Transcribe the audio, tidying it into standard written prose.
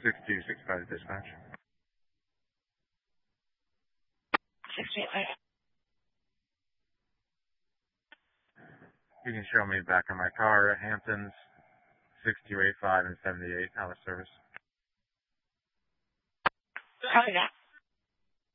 6265 dispatch. 68. You can show me back in my car at Hamptons, 6285 and 78 out of service. Copy that.